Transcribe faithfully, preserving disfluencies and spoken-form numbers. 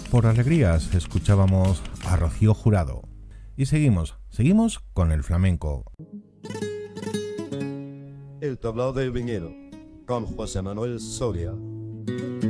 por alegrías escuchábamos a Rocío Jurado. Y seguimos, seguimos con el flamenco. El tablao del viñedo, con José Manuel Soria.